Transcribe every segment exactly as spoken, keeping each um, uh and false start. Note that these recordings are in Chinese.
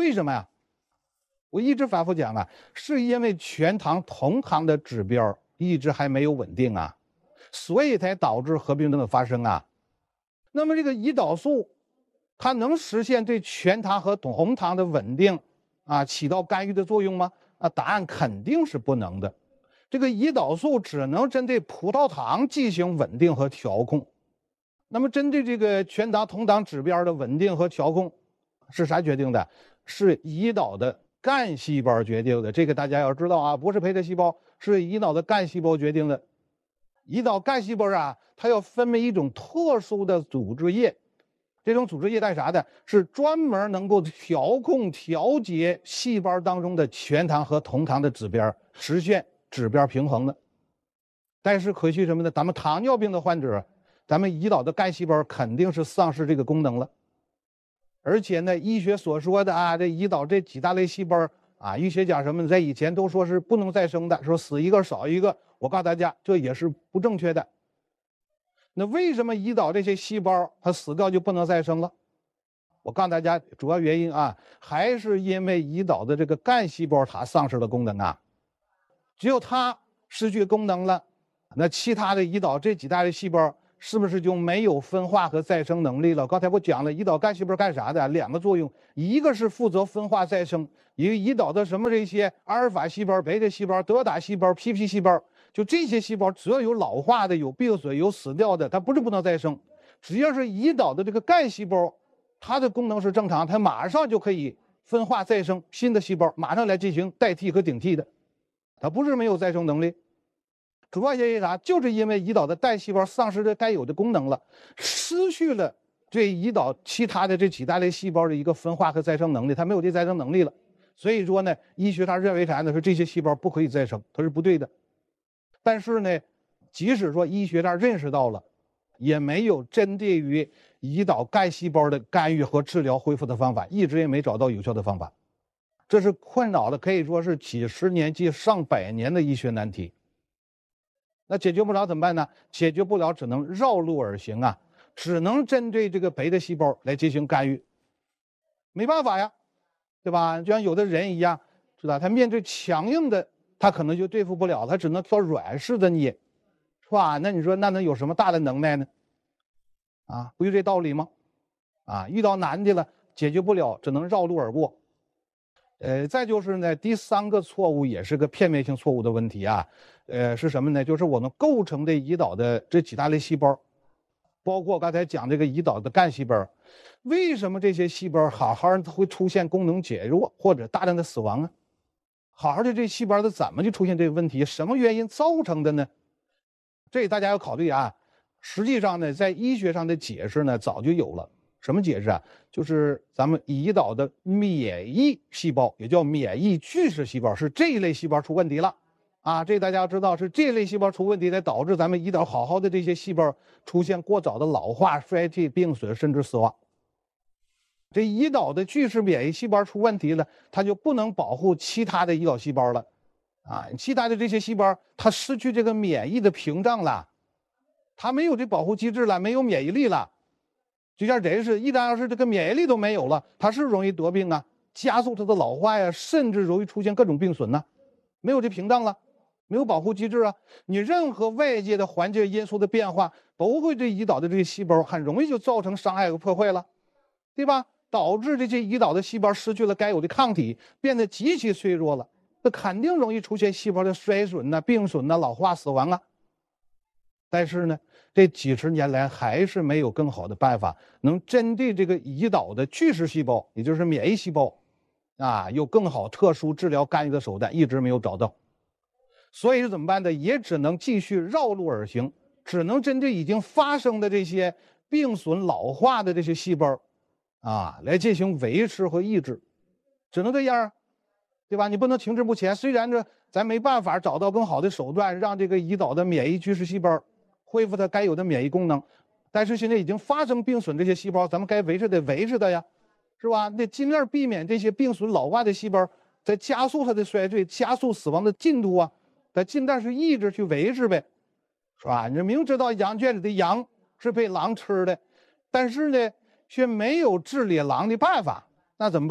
为什么呀？我一直反复讲啊，是因为全糖同糖的指标一直还没有稳定啊，所以才导致合并症的发生啊。那么这个胰岛素，它能实现对全糖和同糖的稳定啊，起到干预的作用吗？啊，答案肯定是不能的。这个胰岛素只能针对葡萄糖进行稳定和调控。那么针对这个全糖同糖指标的稳定和调控，是啥决定的？是胰岛的干细胞决定的。这个大家要知道啊，不是培德细胞，是胰岛的干细胞决定的。胰岛干细胞啊，它要分泌一种特殊的组织液，这种组织液带啥的？是专门能够调控调节细胞当中的全糖和同糖的指标，实现指标平衡的。但是可惜什么呢？咱们糖尿病的患者，咱们胰岛的干细胞肯定是丧失这个功能了。而且呢，医学所说的啊，这胰岛这几大类细胞啊，医学家什么在以前都说是不能再生的，说死一个少一个。我告诉大家，这也是不正确的。那为什么胰岛这些细胞它死掉就不能再生了？我告诉大家，主要原因啊，还是因为胰岛的这个干细胞它丧失了功能啊。只有它失去功能了，那其他的胰岛这几大类细胞是不是就没有分化和再生能力了？刚才我讲了，胰岛干细胞干啥的？两个作用，一个是负责分化再生，一个胰岛的什么这些阿尔法细胞、贝塔细胞、德塔细胞、P P 细胞，就这些细胞只要有老化的、有病损、有死掉的，它不是不能再生。只要是胰岛的这个干细胞，它的功能是正常，它马上就可以分化再生新的细胞，马上来进行代替和顶替的。它不是没有再生能力，主要原因啥？就是因为胰岛的代细胞丧失了该有的功能了，失去了对胰岛其他的这几大类细胞的一个分化和再生能力，它没有这再生能力了。所以说呢，医学上认为啥呢？说这些细胞不可以再生，它是不对的。但是呢，即使说医学上认识到了，也没有针对于胰岛干细胞的干预和治疗恢复的方法，一直也没找到有效的方法。这是困扰的可以说是几十年及上百年的医学难题。那解决不了怎么办呢？解决不了只能绕路而行啊，只能针对这个贝塔细胞来进行干预。没办法呀，对吧？就像有的人一样，是吧？他面对强硬的，他可能就对付不了，他只能挑软式的捏，是吧？那你说那能有什么大的能耐呢？啊，不就这道理吗？啊，遇到难的了，解决不了，只能绕路而过。呃，再就是呢，第三个错误也是个片面性错误的问题啊，呃，是什么呢？就是我们构成的胰岛的这几大类细胞，包括刚才讲这个胰岛的干细胞，为什么这些细胞好好的会出现功能减弱或者大量的死亡啊？好好的这细胞它怎么就出现这个问题？什么原因造成的呢？这大家要考虑啊。实际上呢，在医学上的解释呢，早就有了。什么解释啊？就是咱们胰岛的免疫细胞，也叫免疫巨噬细胞，是这一类细胞出问题了啊！这大家要知道，是这一类细胞出问题，才导致咱们胰岛好好的这些细胞出现过早的老化、衰退、病损，甚至死亡。这胰岛的巨噬免疫细胞出问题了，它就不能保护其他的胰岛细胞了啊！其他的这些细胞，它失去这个免疫的屏障了，它没有这保护机制了，没有免疫力了。就像人似的，一旦要是这个免疫力都没有了，它是容易得病啊，加速它的老化呀，甚至容易出现各种病损呢。没有这屏障了，没有保护机制啊，你任何外界的环境因素的变化，都会对胰岛的这些细胞很容易就造成伤害和破坏了，对吧？导致这些胰岛的细胞失去了该有的抗体，变得极其脆弱了，那肯定容易出现细胞的衰损呐、病损呐、老化、死亡啊。但是呢，这几十年来还是没有更好的办法能针对这个胰岛的巨噬细胞，也就是免疫细胞啊，有更好特殊治疗干预的手段，一直没有找到。所以是怎么办呢？也只能继续绕路而行，只能针对已经发生的这些病损老化的这些细胞啊，来进行维持和抑制，只能这样，对吧？你不能停滞不前。虽然这咱没办法找到更好的手段，让这个胰岛的免疫巨噬细胞恢复它该有的免疫功能，但是现在已经发生病损这些细胞，咱们该维持得维持它呀，是吧？那尽量避免这些病损老化的细胞在加速它的衰退、加速死亡的进度啊，咱尽量是抑制去维持呗，是吧？你明知道羊圈里的羊是被狼吃的，但是呢却没有治理狼的办法，那怎么办呢？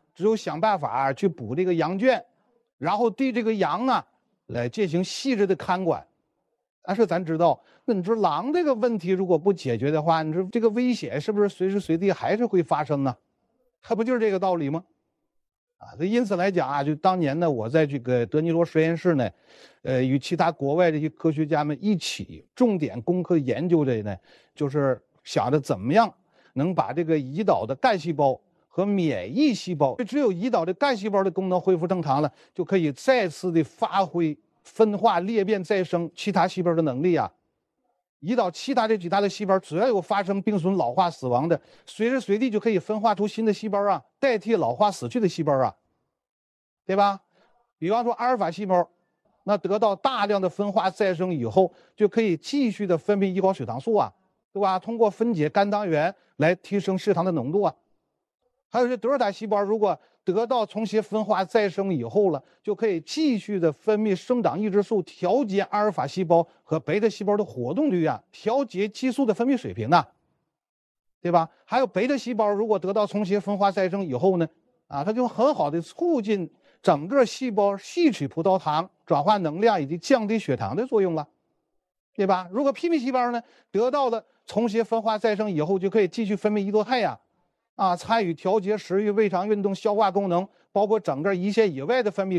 只有想办法去补这个羊圈，然后对这个羊啊来进行细致的看管。但是咱知道，那你说狼这个问题如果不解决的话，你说这个危险是不是随时随地还是会发生啊？它不就是这个道理吗？啊，所以因此来讲啊，就当年呢，我在这个德尼罗实验室呢，呃，与其他国外这些科学家们一起重点攻克研究这呢，就是想着怎么样能把这个胰岛的干细胞和免疫细胞，只有胰岛的干细胞的功能恢复正常了，就可以再次的发挥分化裂变再生其他细胞的能力啊。胰岛其他这几大的细胞，只要有发生病损、老化、死亡的，随时随地就可以分化出新的细胞啊，代替老化死去的细胞啊，对吧？比方说阿尔法细胞，那得到大量的分化再生以后，就可以继续的分泌胰岛血糖素啊，对吧？通过分解肝糖原来提升血糖的浓度啊。还有这德尔塔细胞，如果得到重新分化再生以后了，就可以继续的分泌生长抑制素，调节阿尔法细胞和贝塔细胞的活动率啊，调节激素的分泌水平啊，对吧？还有贝塔细胞如果得到重新分化再生以后呢，啊，它就很好的促进整个细胞吸取葡萄糖、转化能量以及降低血糖的作用了，对吧？如果 P P 细胞呢得到了重新分化再生以后，就可以继续分泌胰岛肽呀。啊，参与调节食欲、胃肠运动、消化功能，包括整个胰腺以外的分泌。